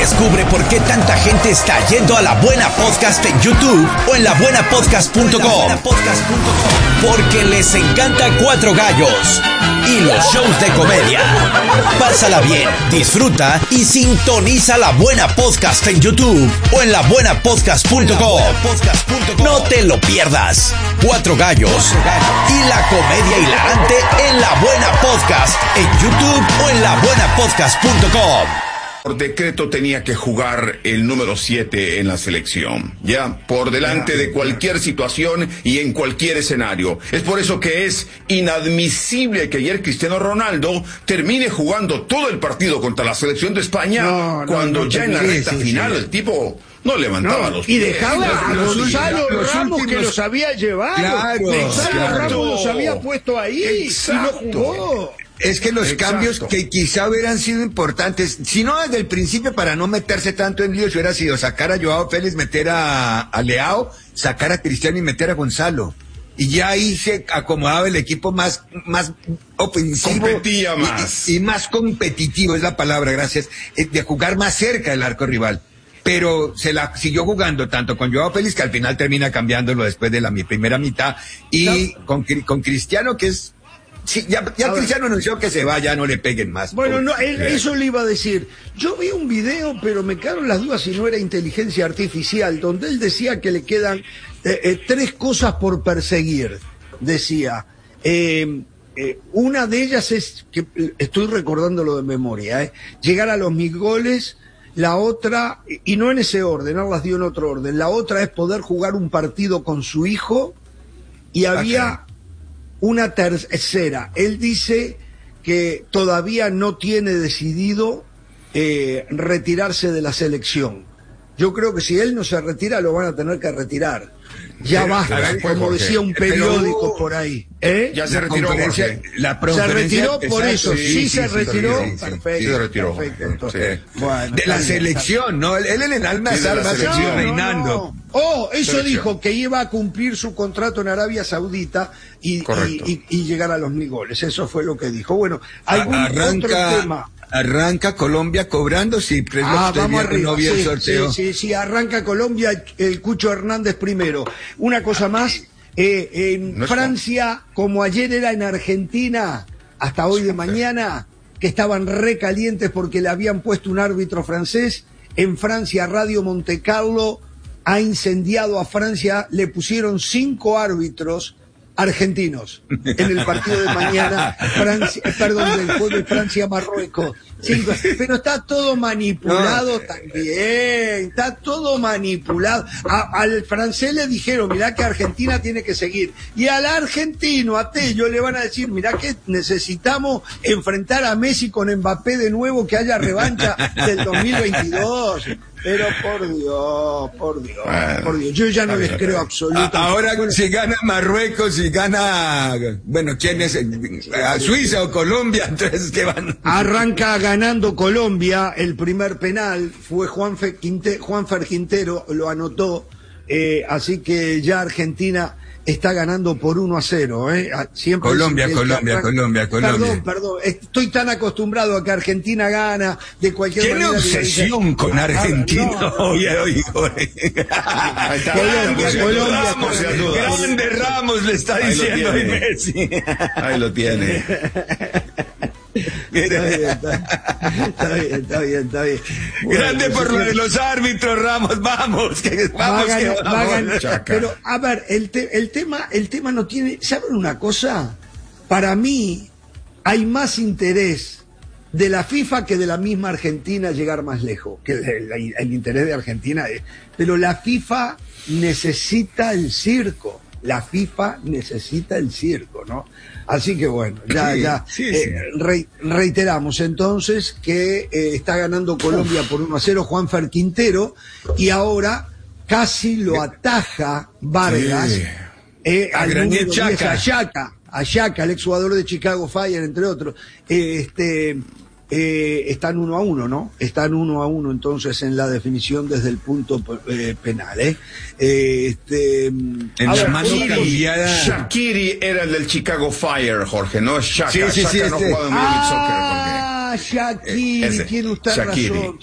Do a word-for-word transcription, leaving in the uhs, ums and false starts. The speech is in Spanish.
Descubre por qué tanta gente está yendo a La Buena Podcast en YouTube o en la buena podcast punto com. Porque les encanta Cuatro Gallos y los shows de comedia. Pásala bien, disfruta y sintoniza La Buena Podcast en YouTube o en la buena podcast punto com. No te lo pierdas. Cuatro Gallos y la comedia hilarante en La Buena Podcast en YouTube o en la buena podcast punto com. Por decreto tenía que jugar el número siete en la selección, ya, por delante de cualquier situación y en cualquier escenario. Es por eso que es inadmisible que ayer Cristiano Ronaldo termine jugando todo el partido contra la selección de España, no, no, cuando no, ya en la recta sí, final sí. el tipo no levantaba no, los y pies. Y dejaba a Gonzalo Ramos últimos... que los había llevado. Claro, Gonzalo claro. Ramos los había puesto ahí. Exacto. Y no jugó. Es que los Exacto. cambios que quizá hubieran sido importantes, si no desde el principio para no meterse tanto en líos, hubiera sido sacar a Joao Félix, meter a, a Leao, sacar a Cristiano y meter a Gonzalo. Y ya ahí se acomodaba el equipo más, más ofensivo. Competía más. Y, y más competitivo, es la palabra, gracias, de jugar más cerca del arco rival. Pero se la siguió jugando tanto con Joao Félix, que al final termina cambiándolo después de la mi primera mitad, y no. con, con Cristiano, que es... Sí, ya, ya Cristiano anunció que se va, ya no le peguen más. Bueno, no, él, eso le iba a decir. Yo vi un video, pero me quedaron las dudas si no era inteligencia artificial, donde él decía que le quedan eh, eh, tres cosas por perseguir. Decía, eh, eh, una de ellas es, que estoy recordándolo de memoria, eh, llegar a los mil goles. La otra, y no en ese orden, no las dio en otro orden, la otra es poder jugar un partido con su hijo, y había... Okay. Una tercera, él dice que todavía no tiene decidido eh, retirarse de la selección. Yo creo que si él no se retira, lo van a tener que retirar. Ya pero, basta, después, como decía un periódico pero, por ahí. ¿Eh? Ya se retiró, Jorge. La se retiró por exacto, eso, sí, sí, sí se, sí, retiró. Sí, sí, perfecto, sí se retiró. Perfecto, entonces, sí. bueno, de la selección, ¿no? Él en el alma sí, salva selección no, reinando. No, no. Oh, eso selección. Dijo que iba a cumplir su contrato en Arabia Saudita y, y, y, y llegar a los mil goles. Eso fue lo que dijo. Bueno, algún arranca, otro tema. Arranca Colombia cobrando, sí, pues ah, vamos arriba, no vio sí, el sorteo. Sí, sí, sí, arranca Colombia, el Cucho Hernández primero. Una cosa más, eh, en no Francia, como ayer era en Argentina, hasta hoy de mañana, que estaban recalientes porque le habían puesto un árbitro francés, en Francia Radio Montecarlo ha incendiado a Francia, le pusieron cinco árbitros argentinos en el partido de mañana, Francia, perdón, del jueves Francia-Marruecos. Cinco, pero está todo manipulado no. también, está todo manipulado. A, al francés le dijeron, mirá que Argentina tiene que seguir. Y al argentino, a Tello, le van a decir, mirá que necesitamos enfrentar a Messi con Mbappé de nuevo, que haya revancha del dos mil veintidós. Pero por Dios, por Dios, bueno, por Dios, yo ya no les creo absolutamente. Ahora si gana Marruecos, si gana, bueno, ¿quién es? ¿A Suiza o Colombia? Entonces, ¿qué van? Arranca ganando Colombia, el primer penal fue Juanfer Quintero, Juanfer Quintero, lo anotó, eh, así que ya Argentina está ganando por uno a cero, ¿eh? Siempre Colombia, Colombia, Colombia, Colombia. Perdón, perdón, estoy tan acostumbrado a que Argentina gana de cualquier ¿Qué manera. ¿Qué obsesión con Argentina? Oye, oye, oye. Colombia, Colombia. Ramos, grande Ramos le está diciendo a Messi. Ahí lo tiene. Está bien, está, está bien, está bien, está bien. Bueno, grande por lo de los árbitros, Ramos, vamos, que vamos, va que ganar, vamos. Va ganar, pero, a ver, el, te, el tema, el tema no tiene, ¿saben una cosa? Para mí, hay más interés de la FIFA que de la misma Argentina llegar más lejos, que el, el, el interés de Argentina es, pero la FIFA necesita el circo. La FIFA necesita el circo, ¿no? Así que bueno, ya, sí, ya sí, eh, sí. Re, reiteramos entonces que eh, está ganando Colombia por uno a cero Juanfer Quintero, y ahora casi lo ataja Vargas, sí. eh, a al número diez, Chaca. a Chaca, a Chaca, el exjugador de Chicago Fire, entre otros. Eh, este eh, están uno a uno, ¿no? Están uno a uno entonces en la definición desde el punto eh, penal, ¿eh? eh este, en la mano cambiada. Shaqiri era el del Chicago Fire, Jorge, no es Shaka. Sí, sí, Shaka sí, no este. jugaba en Major League Soccer, Jorge. Ah, Shaqiri, Ese, tiene usted Shaqiri. razón.